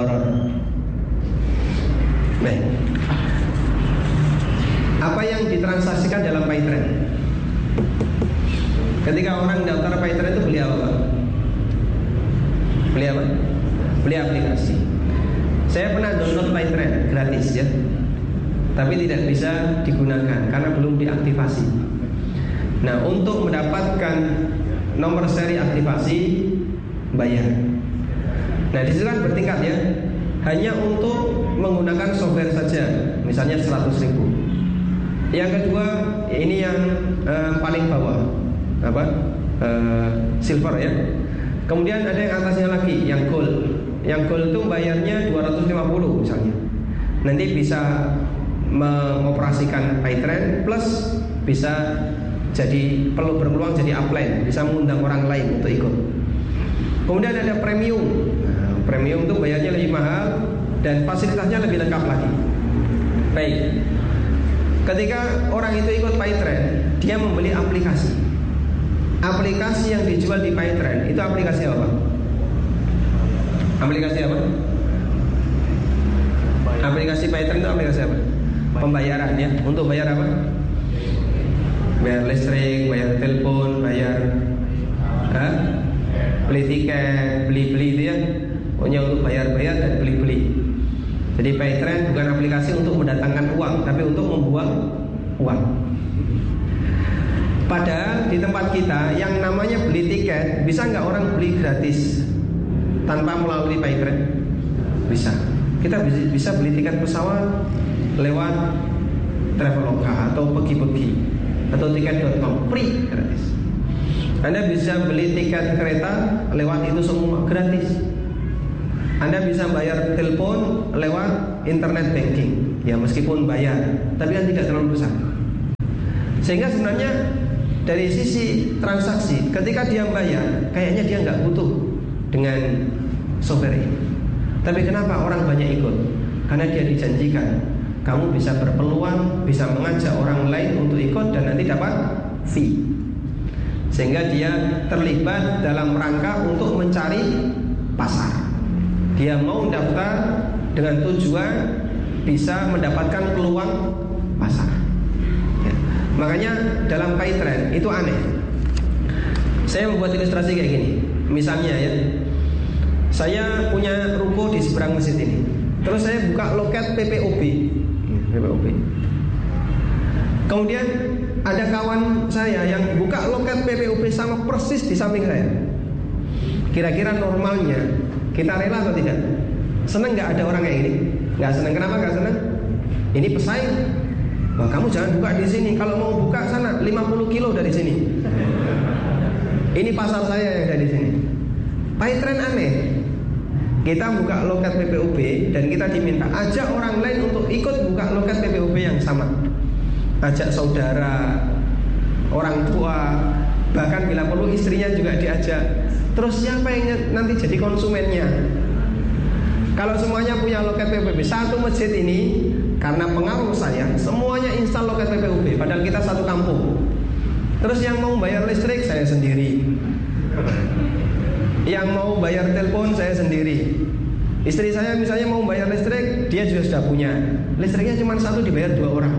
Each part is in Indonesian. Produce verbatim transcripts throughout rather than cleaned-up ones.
gharar. Baik. Apa yang ditransaksikan dalam PayTrade? Ketika orang daftar PayTrade itu beli apa? Beli apa? Beli aplikasi. Saya pernah download PayTrade gratis ya, tapi tidak bisa digunakan karena belum diaktifasi. Nah, untuk mendapatkan nomor seri aktivasi bayar. Nah, di situ kan bertingkat ya. Hanya untuk menggunakan software saja, misalnya seratus ribu. Yang kedua, ini yang uh, paling bawah, apa? Uh, silver ya. Kemudian ada yang atasnya lagi, yang gold. Yang gold itu bayarnya dua ratus lima puluh misalnya. Nanti bisa mengoperasikan PayTrade plus bisa jadi perlu berpeluang jadi upline, bisa mengundang orang lain untuk ikut. Kemudian ada premium. Nah, premium itu bayarnya lebih mahal dan fasilitasnya lebih lengkap lagi. Baik. Ketika orang itu ikut PayTrade, dia membeli aplikasi. Aplikasi yang dijual di PayTrade itu aplikasi apa? Aplikasi apa? Aplikasi PayTrade itu aplikasi apa? Pembayaran ya. Untuk bayar apa? Bayar listrik, bayar telepon, bayar ha? Beli tiket, beli-beli itu ya. Pokoknya untuk bayar-bayar dan beli-beli. Jadi PayTrade bukan aplikasi untuk mendatangkan uang, tapi untuk membuang uang. Padahal di tempat kita yang namanya beli tiket, bisa nggak orang beli gratis tanpa melalui PayTrade? Bisa. Kita bisa beli tiket pesawat lewat Traveloka atau pergi-pergi atau tiket dot com, free, gratis. Anda bisa beli tiket kereta lewat itu semua gratis. Anda bisa bayar telepon lewat internet banking, ya meskipun bayar, tapi kan tidak terlalu besar. Sehingga sebenarnya dari sisi transaksi, ketika dia bayar, kayaknya dia nggak butuh dengan software ini. Tapi kenapa orang banyak ikut? Karena dia dijanjikan, kamu bisa berpeluang, bisa mengajak orang lain untuk ikut dan nanti dapat fee. Sehingga dia terlibat dalam rangka untuk mencari pasar. Dia mau daftar dengan tujuan bisa mendapatkan peluang pasar ya. Makanya dalam PayTrade itu aneh. Saya membuat ilustrasi kayak gini. Misalnya ya, saya punya ruko di seberang masjid ini. Terus saya buka loket P P O B, P P O B. Kemudian ada kawan saya yang buka loket P P O B sama persis di samping saya. Kira-kira normalnya kita rela atau tidak? Seneng nggak ada orang kayak gini? Nggak seneng. Kenapa nggak seneng? Ini pesaing. Wah, kamu jangan buka di sini. Kalau mau buka sana lima puluh kilo dari sini. Ini pasar saya yang ada di sini. PayTrade aneh. Kita buka loket P P O B dan kita diminta ajak orang lain untuk ikut buka loket P P O B yang sama. Ajak saudara, orang tua, bahkan bila perlu istrinya juga diajak. Terus siapa yang nanti jadi konsumennya? Kalau semuanya punya loket P P O B, satu masjid ini karena pengaruh saya, semuanya install loket P P O B, padahal kita satu kampung. Terus yang mau bayar listrik saya sendiri, yang mau bayar telepon saya sendiri. Istri saya misalnya mau bayar listrik, dia juga sudah punya. Listriknya cuma satu dibayar dua orang.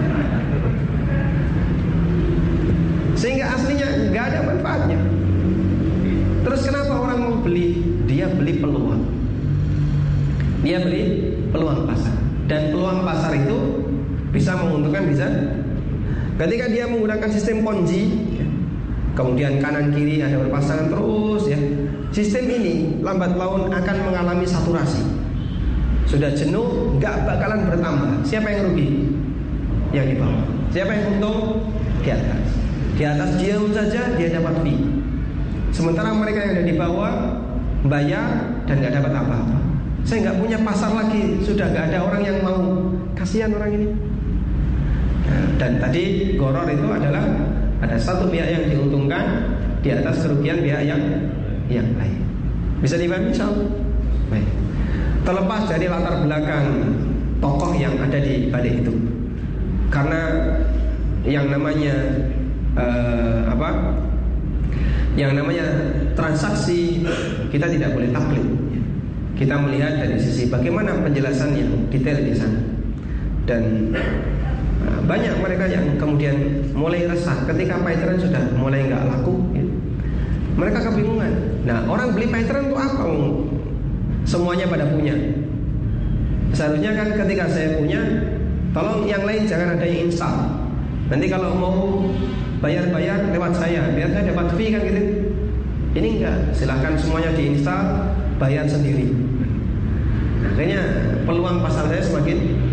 Sehingga aslinya nggak ada manfaatnya. Terus kenapa orang mau beli? Dia beli peluang. Dia beli peluang pasar. Dan peluang pasar itu bisa menguntungkan, bisa. Ketika dia menggunakan sistem Ponzi, kemudian kanan kiri ada berpasangan terus ya. Sistem ini lambat laun akan mengalami saturasi. Sudah jenuh, nggak bakalan bertambah. Siapa yang rugi? Yang di bawah. Siapa yang untung? Di atas. Di atas diam saja dia dapat fee. Sementara mereka yang ada di bawah bayar dan nggak dapat apa-apa. Saya nggak punya pasar lagi, sudah nggak ada orang yang mau. Kasihan orang ini. Nah, dan tadi gharar itu adalah ada satu pihak yang diuntungkan di atas kerugian pihak yang yang lain. Bisa dipahami insyaallah? Baik. Terlepas dari latar belakang tokoh yang ada di balik itu, karena yang namanya uh, apa? Yang namanya transaksi kita tidak boleh taklid. kita melihat dari sisi bagaimana penjelasan yang detail di sana. Dan uh, banyak mereka yang kemudian mulai resah ketika Python sudah mulai nggak laku ya. Mereka kebingungan. Nah, orang beli Python itu apa? Semuanya pada punya. Seharusnya kan ketika saya punya, tolong yang lain jangan ada yang install. Nanti kalau mau bayar-bayar lewat saya, biar saya dapat fee kan gitu. Ini enggak, silahkan semuanya diinstal, bayar sendiri. Akhirnya peluang pasar saya semakin